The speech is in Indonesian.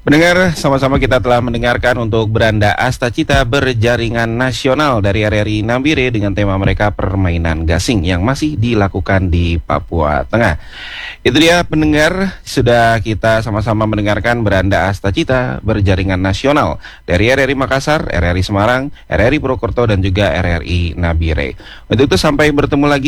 Pendengar, sama-sama kita telah mendengarkan untuk Beranda Astacita berjaringan nasional dari RRI Nambire dengan tema mereka permainan gasing yang masih dilakukan di Papua Tengah. Itu dia pendengar, sudah kita sama-sama mendengarkan Beranda Astacita berjaringan nasional dari RRI Makassar, RRI Semarang, RRI Purwokerto dan juga RRI Nambire. Untuk itu sampai bertemu lagi